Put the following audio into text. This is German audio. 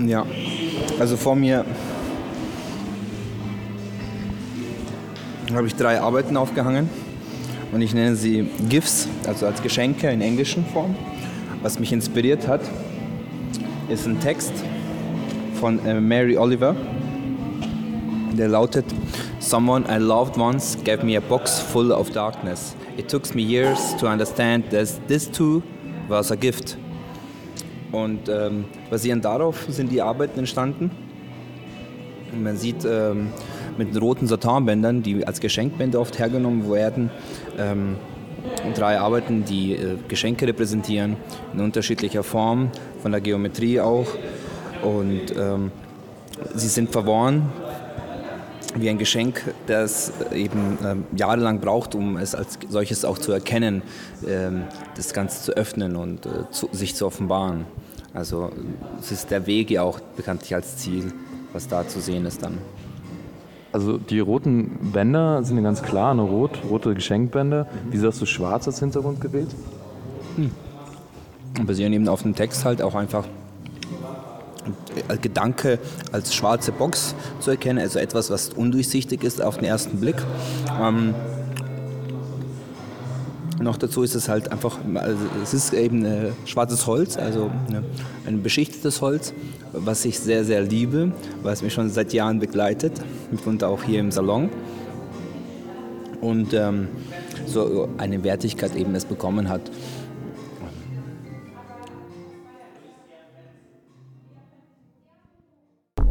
Ja, also vor mir habe ich 3 Arbeiten aufgehangen und ich nenne sie GIFs, also als Geschenke in englischen Form. Was mich inspiriert hat, ist ein Text von Mary Oliver, der lautet: Someone I loved once gave me a box full of darkness. It took me years to understand that this too was a gift. Und basierend darauf sind die Arbeiten entstanden. Und man sieht mit den roten Satinbändern, die als Geschenkbänder oft hergenommen werden, 3 Arbeiten, die Geschenke repräsentieren, in unterschiedlicher Form, von der Geometrie auch. Und sie sind verworren wie ein Geschenk, das eben jahrelang braucht, um es als solches auch zu erkennen, das Ganze zu öffnen und sich zu offenbaren. Also es ist der Weg ja auch bekanntlich als Ziel, was da zu sehen ist dann. Also die roten Bänder sind ja ganz klar, eine rote Geschenkbänder. Wieso hast du schwarz als Hintergrund gewählt? Und basieren eben auf dem Text halt auch einfach Gedanke als schwarze Box zu erkennen, also etwas, was undurchsichtig ist auf den ersten Blick. Noch dazu ist es halt einfach, also es ist eben schwarzes Holz, also ein beschichtetes Holz, was ich sehr, sehr liebe, was mich schon seit Jahren begleitet, mitunter auch hier im Salon. Und so eine Wertigkeit eben es bekommen hat.